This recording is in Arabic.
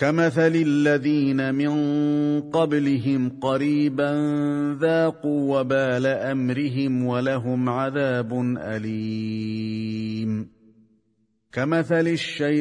كمثل الذين من قبلهم قريبا ذاقوا وبال أمرهم ولهم عذاب أليم. كمثل الشيطان